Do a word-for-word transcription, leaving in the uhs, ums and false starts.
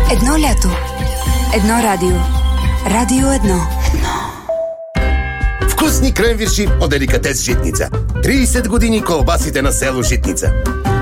Едно лято. Едно радио. Радио едно. Вкусни кренвирши от Деликатес Житница. трийсет години колбасите на село Житница.